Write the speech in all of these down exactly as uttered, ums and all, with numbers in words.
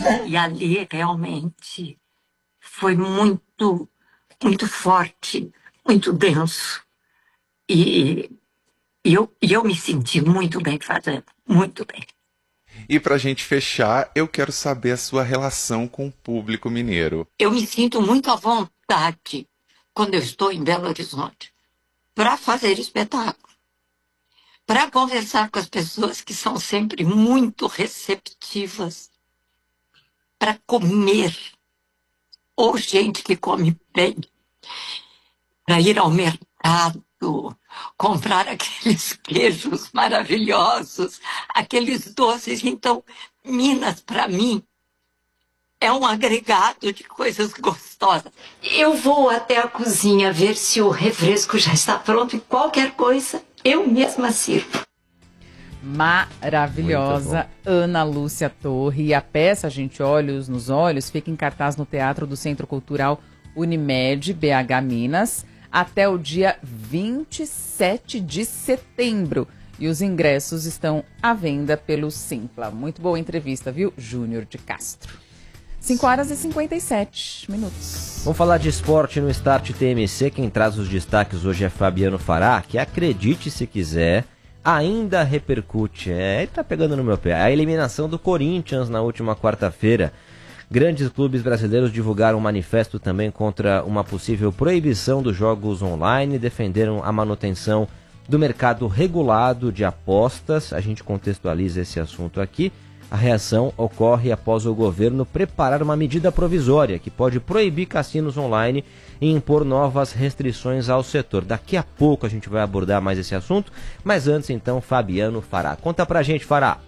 E ali realmente foi muito, muito forte, muito denso. E, e, eu, e eu me senti muito bem fazendo, muito bem. E pra gente fechar, eu quero saber a sua relação com o público mineiro. Eu me sinto muito à vontade quando eu estou em Belo Horizonte para fazer espetáculo, para conversar com as pessoas que são sempre muito receptivas, para comer, ou gente que come bem, para ir ao mercado, comprar aqueles queijos maravilhosos, aqueles doces. Então, Minas, para mim, é um agregado de coisas gostosas. Eu vou até a cozinha ver se o refresco já está pronto e qualquer coisa eu mesma sirvo. Maravilhosa Ana Lúcia Torre. E a peça, gente, Olhos nos Olhos, fica em cartaz no Teatro do Centro Cultural Unimed, B H Minas, até o dia vinte e sete de setembro. E os ingressos estão à venda pelo Simpla. Muito boa entrevista, viu, Júnior de Castro? cinco horas e cinquenta e sete minutos. Vamos falar de esporte no Start T M C. Quem traz os destaques hoje é Fabiano Fará, que, acredite se quiser, ainda repercute. É, ele tá pegando no meu pé. A eliminação do Corinthians na última quarta-feira. Grandes clubes brasileiros divulgaram um manifesto também contra uma possível proibição dos jogos online, defenderam a manutenção do mercado regulado de apostas. A gente contextualiza esse assunto aqui. A reação ocorre após o governo preparar uma medida provisória que pode proibir cassinos online e impor novas restrições ao setor. Daqui a pouco a gente vai abordar mais esse assunto, mas antes então, Fabiano Fará. Conta pra gente, Fará.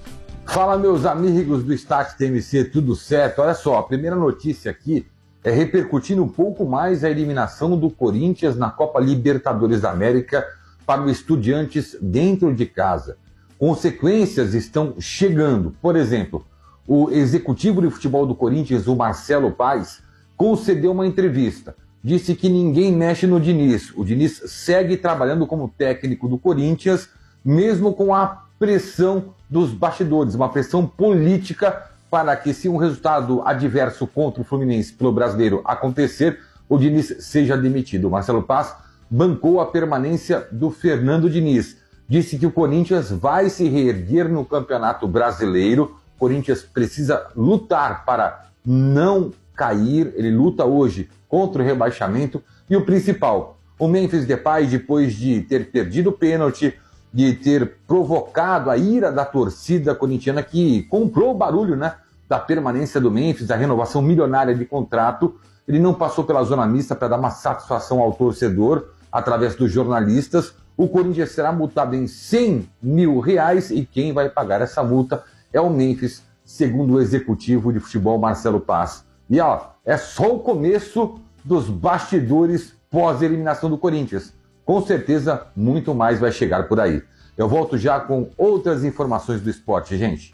Fala, meus amigos do Start T M C, tudo certo? Olha só, a primeira notícia aqui é repercutindo um pouco mais a eliminação do Corinthians na Copa Libertadores da América para o Estudiantes dentro de casa. Consequências estão chegando. Por exemplo, o executivo de futebol do Corinthians, o Marcelo Paes, concedeu uma entrevista. Disse que ninguém mexe no Diniz. O Diniz segue trabalhando como técnico do Corinthians, mesmo com a pressão dos bastidores, uma pressão política para que, se um resultado adverso contra o Fluminense pelo brasileiro acontecer, o Diniz seja demitido. O Marcelo Paes bancou a permanência do Fernando Diniz. Disse que o Corinthians vai se reerguer no Campeonato Brasileiro. O Corinthians precisa lutar para não cair. Ele luta hoje contra o rebaixamento. E o principal, o Memphis Depay, depois de ter perdido o pênalti, de ter provocado a ira da torcida corintiana, que comprou o barulho, né, da permanência do Memphis, da renovação milionária de contrato, ele não passou pela zona mista para dar uma satisfação ao torcedor através dos jornalistas. O Corinthians será multado em cem mil reais e quem vai pagar essa multa é o Memphis, segundo o executivo de futebol Marcelo Paes. E ó, é só o começo dos bastidores pós-eliminação do Corinthians. Com certeza, muito mais vai chegar por aí. Eu volto já com outras informações do esporte, gente.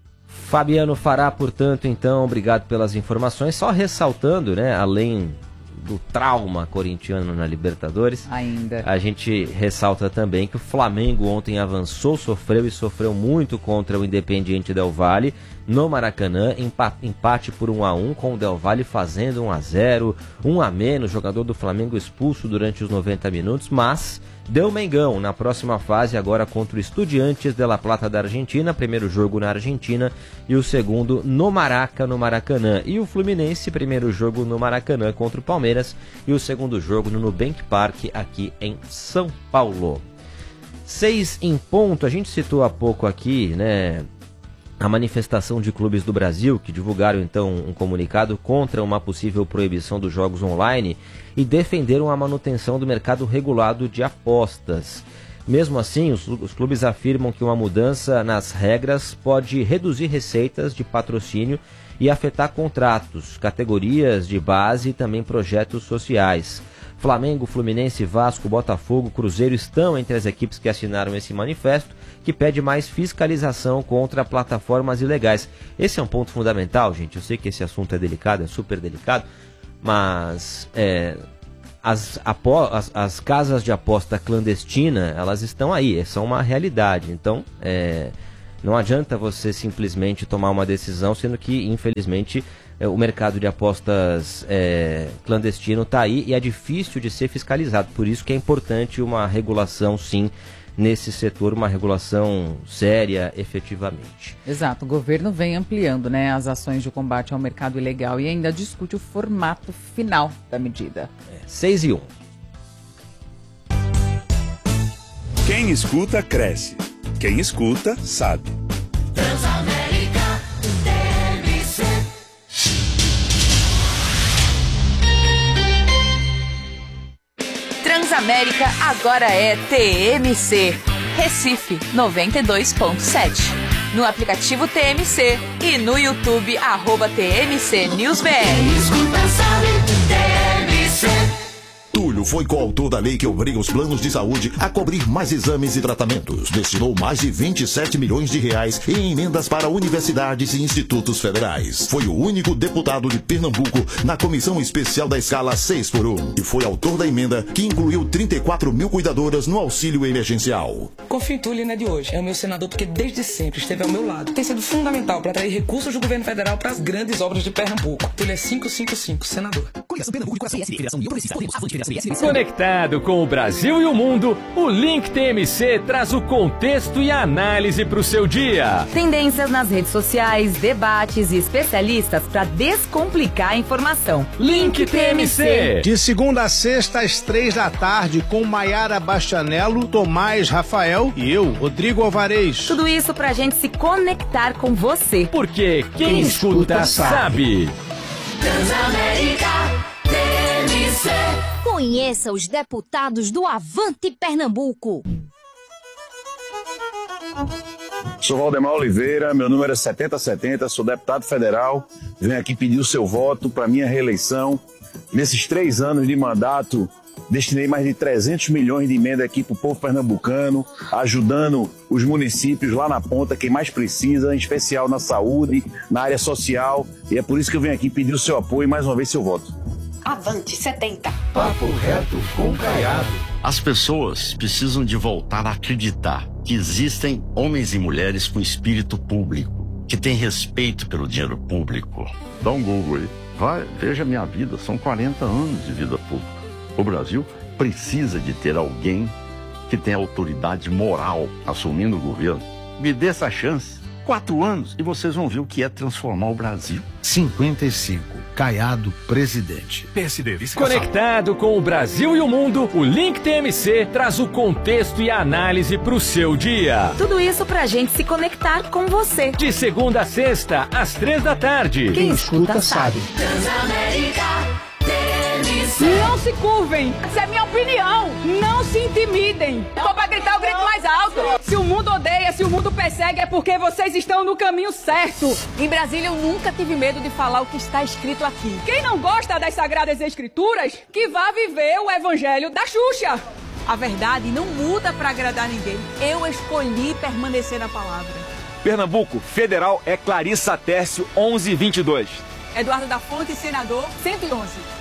Fabiano Fará, portanto, então, obrigado pelas informações. Só ressaltando, né, além do trauma corintiano na Libertadores, ainda a gente ressalta também que o Flamengo ontem avançou, sofreu e sofreu muito contra o Independiente Del Valle no Maracanã, empate por um a um, com o Del Valle fazendo um a zero, um a menos, jogador do Flamengo expulso durante os noventa minutos, mas deu Mengão na próxima fase, agora contra o Estudiantes de La Plata da Argentina, primeiro jogo na Argentina e o segundo no Maraca, no Maracanã. E o Fluminense, primeiro jogo no Maracanã contra o Palmeiras e o segundo jogo no Nubank Park aqui em São Paulo. Seis em ponto, a gente citou há pouco aqui, né, a manifestação de clubes do Brasil, que divulgaram então um comunicado contra uma possível proibição dos jogos online e defenderam a manutenção do mercado regulado de apostas. Mesmo assim, os, os clubes afirmam que uma mudança nas regras pode reduzir receitas de patrocínio e afetar contratos, categorias de base e também projetos sociais. Flamengo, Fluminense, Vasco, Botafogo, Cruzeiro estão entre as equipes que assinaram esse manifesto, que pede mais fiscalização contra plataformas ilegais. Esse é um ponto fundamental, gente. Eu sei que esse assunto é delicado, é super delicado, mas é, as, apo, as, as casas de aposta clandestina, elas estão aí, são uma realidade. Então, é, Não adianta você simplesmente tomar uma decisão, sendo que, infelizmente, o mercado de apostas é, clandestino está aí e é difícil de ser fiscalizado. Por isso que é importante uma regulação, sim, nesse setor, uma regulação séria, efetivamente. Exato, o governo vem ampliando, né, as ações de combate ao mercado ilegal e ainda discute o formato final da medida. É, seis e um. Quem escuta, cresce. Quem escuta, sabe. Transamérica T M C. Transamérica agora é T M C. Recife noventa e dois ponto sete. No aplicativo T M C e no YouTube, arroba T M C News B R. Quem escuta sabe, T M C. Túlio foi coautor da lei que obriga os planos de saúde a cobrir mais exames e tratamentos. Destinou mais de vinte e sete milhões de reais em emendas para universidades e institutos federais. Foi o único deputado de Pernambuco na comissão especial da escala seis por um. E foi autor da emenda que incluiu trinta e quatro mil cuidadoras no auxílio emergencial. Confio em Túlio, não é de hoje. É o meu senador porque desde sempre esteve ao meu lado. Tem sido fundamental para atrair recursos do governo federal para as grandes obras de Pernambuco. Túlio é quinhentos e cinquenta e cinco, senador. Conheça o Pernambuco com a C S D, Federação União Progressista. Podemos, avante, Federação S B C. Conectado com o Brasil e o mundo, o Link T M C traz o contexto e a análise para o seu dia. Tendências nas redes sociais, debates e especialistas para descomplicar a informação. Link T M C. De segunda a sexta, às três da tarde, com Maiara Bastianello, Tomás Rafael e eu, Rodrigo Alvarez. Tudo isso pra gente se conectar com você. Porque quem, quem escuta, escuta sabe. Transamérica T M C. Conheça os deputados do Avante Pernambuco. Sou Valdemar Oliveira, meu número é setenta setenta, sou deputado federal, venho aqui pedir o seu voto para minha reeleição. Nesses três anos de mandato, destinei mais de trezentos milhões de emenda aqui para o povo pernambucano, ajudando os municípios lá na ponta, quem mais precisa, em especial na saúde, na área social, e é por isso que eu venho aqui pedir o seu apoio e mais uma vez seu voto. Avante setenta. Papo reto com Caiado. As pessoas precisam de voltar a acreditar que existem homens e mulheres com espírito público, que têm respeito pelo dinheiro público. Dá um Google aí. Vai, veja minha vida, são quarenta anos de vida pública. O Brasil precisa de ter alguém que tenha autoridade moral assumindo o governo. Me dê essa chance. Quatro anos e vocês vão ver o que é transformar o Brasil. cinquenta e cinco. Caiado, presidente. P S D, vice. Conectado com o Brasil e o mundo, o Link T M C traz o contexto e a análise para o seu dia. Tudo isso pra gente se conectar com você. De segunda a sexta, às três da tarde. Quem escuta sabe. Transamérica T M C. Não se curvem, essa é a minha opinião. Não se intimidem. Tô pra gritar o grito mais alto. Se o mundo odeia, se o mundo persegue, é porque vocês estão no caminho certo. Em Brasília, eu nunca tive medo de falar o que está escrito aqui. Quem não gosta das Sagradas Escrituras, que vá viver o evangelho da Xuxa. A verdade não muda pra agradar ninguém. Eu escolhi permanecer na palavra. Pernambuco, federal é Clarissa Tércio, onze vinte e dois. Eduardo da Fonte, senador, cento e onze.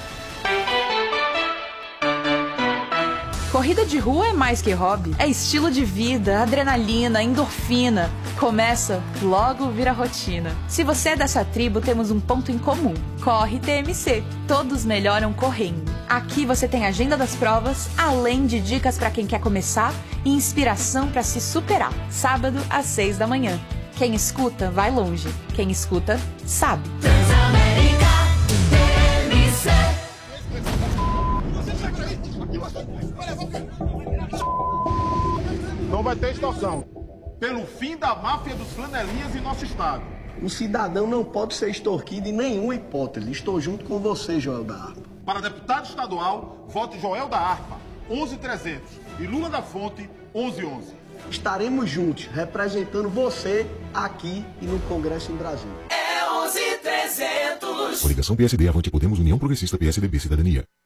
Corrida de rua é mais que hobby. É estilo de vida, adrenalina, endorfina. Começa, logo vira rotina. Se você é dessa tribo, temos um ponto em comum. Corre T M C. Todos melhoram correndo. Aqui você tem a agenda das provas, além de dicas para quem quer começar e inspiração para se superar. Sábado, às seis da manhã. Quem escuta, vai longe. Quem escuta, sabe. Transamérica T M C. Não vai ter extorsão. Pelo fim da máfia dos flanelinhas em nosso estado. O cidadão não pode ser extorquido em nenhuma hipótese. Estou junto com você, Joel da Harpa. Para deputado estadual, vote Joel da Harpa, onze trezentos. E Lula da Fonte, onze onze. Estaremos juntos, representando você aqui e no Congresso em Brasília. É onze trezentos. Coligação P S D, Avante, Podemos, União Progressista, P S D B, Cidadania.